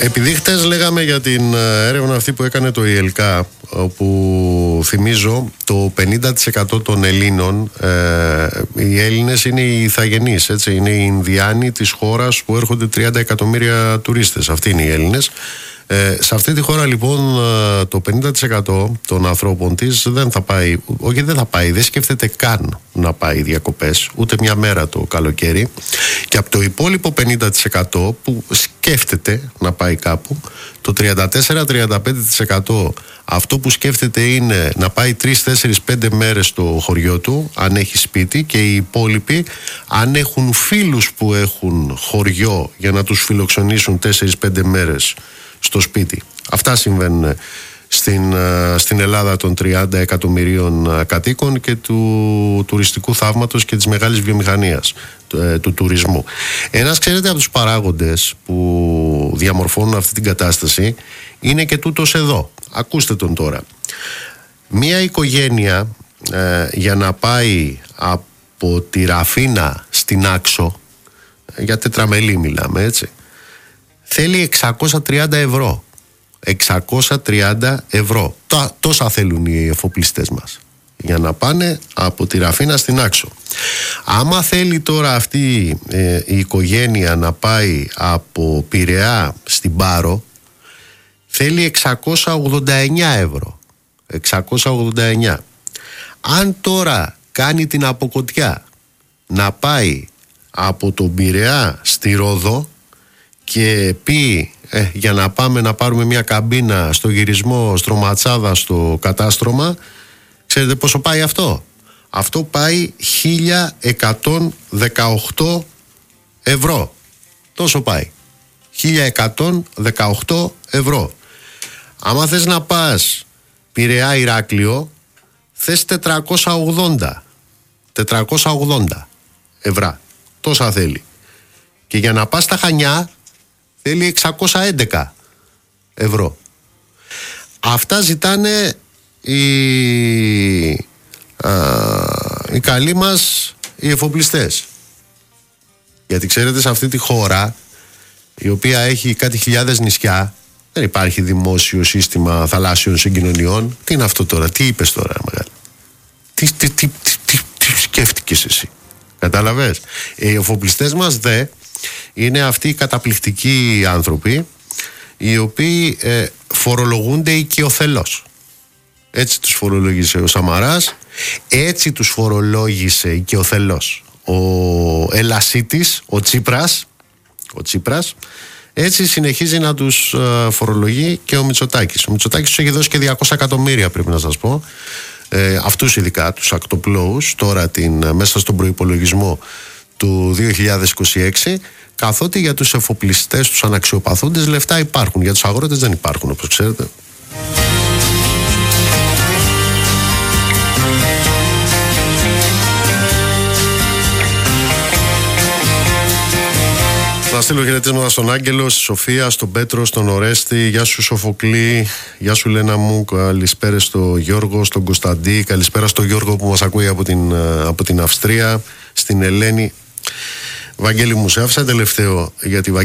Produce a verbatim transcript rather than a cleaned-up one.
Επειδή χτες λέγαμε για την έρευνα αυτή που έκανε το ΙΕΛΚΑ, όπου θυμίζω το πενήντα τοις εκατό των Ελλήνων, ε, οι Έλληνες είναι οι ηθαγενείς, έτσι, είναι οι Ινδιάνοι της χώρας που έρχονται τριάντα εκατομμύρια τουρίστες. Αυτοί είναι οι Έλληνες. Ε, σε αυτή τη χώρα λοιπόν το πενήντα τοις εκατό των ανθρώπων της δεν θα πάει, όχι δεν θα πάει, δεν σκέφτεται καν να πάει διακοπές ούτε μια μέρα το καλοκαίρι, και από το υπόλοιπο πενήντα τοις εκατό που σκέφτεται να πάει κάπου, το τριάντα τέσσερα με τριάντα πέντε τοις εκατό αυτό που σκέφτεται είναι να πάει τρεις, τέσσερις, πέντε μέρες στο χωριό του αν έχει σπίτι, και οι υπόλοιποι αν έχουν φίλους που έχουν χωριό για να τους φιλοξενήσουν τέσσερις, πέντε μέρες στο σπίτι. Αυτά συμβαίνουν στην, στην Ελλάδα των τριάντα εκατομμυρίων κατοίκων και του τουριστικού θαύματος και της μεγάλης βιομηχανίας του, του τουρισμού. Ένας, ξέρετε, από τους παράγοντες που διαμορφώνουν αυτή την κατάσταση είναι και τούτος εδώ. Ακούστε τον τώρα. Μία οικογένεια ε, για να πάει από τη Ραφίνα στην Άξο, για τετραμελή μιλάμε, έτσι, θέλει εξακόσια τριάντα ευρώ. εξακόσια τριάντα ευρώ. Τά, τόσα θέλουν οι εφοπλιστές μας για να πάνε από τη Ραφίνα στην Άξο. Άμα θέλει τώρα αυτή ε, η οικογένεια να πάει από Πειραιά στην Πάρο, θέλει εξακόσια ογδόντα εννιά ευρώ. εξακόσια ογδόντα εννιά. Αν τώρα κάνει την Αποκοτιά να πάει από τον Πειραιά στη Ρόδο και πει ε, για να πάμε να πάρουμε μια καμπίνα στο γυρισμό Στρωματσάδα στο κατάστρωμα, ξέρετε πόσο πάει αυτό? Αυτό πάει χίλια εκατόν δεκαοκτώ ευρώ. Τόσο πάει. χίλια εκατόν δεκαοκτώ ευρώ. Άμα θες να πας Πειραιά Ηράκλειο, θες τετρακόσια ογδόντα τετρακόσια ογδόντα ευρώ. Τόσα θέλει. Και για να πας στα Χανιά θέλει εξακόσια έντεκα ευρώ. Αυτά ζητάνε οι, α, οι καλοί μας οι εφοπλιστές. Γιατί ξέρετε, σε αυτή τη χώρα, η οποία έχει κάτι χιλιάδες νησιά, δεν υπάρχει δημόσιο σύστημα θαλάσσιων συγκοινωνιών. Τι είναι αυτό τώρα? Τι είπες τώρα, μεγάλη? Τι, τι, τι, τι, τι, τι σκέφτηκες εσύ? Κατάλαβες? Οι εφοπλιστές μας δε είναι αυτοί οι καταπληκτικοί άνθρωποι, οι οποίοι ε, φορολογούνται οικειοθελώς. Έτσι τους φορολόγησε ο Σαμαράς, έτσι τους φορολόγησε οικειοθελώς ο Ελασίτης, ο Τσίπρας, ο Τσίπρας, έτσι συνεχίζει να τους ε, φορολογεί και ο Μητσοτάκης. Ο Μητσοτάκης τους έχει δώσει και διακόσια εκατομμύρια, πρέπει να σας πω, ε, αυτούς ειδικά, τους ακτοπλώους, τώρα την, μέσα στον προϋπολογισμό του δύο χιλιάδες είκοσι έξι, καθότι για τους εφοπλιστές, τους αναξιοπαθούντες, λεφτά υπάρχουν. Για τους αγρότες δεν υπάρχουν, όπως ξέρετε. Να στείλω χαιρετίσματα στον Άγγελο, στη Σοφία, στον Πέτρο, στον Ορέστη. Γεια σου Σοφοκλή, γεια σου Λένα μου, καλησπέρα στο Γιώργο, στον Κωνσταντή, καλησπέρα στο Γιώργο που μας ακούει από την, από την Αυστρία, στην Ελένη. Βαγγέλη μου, σε άφησα τελευταίο, γιατί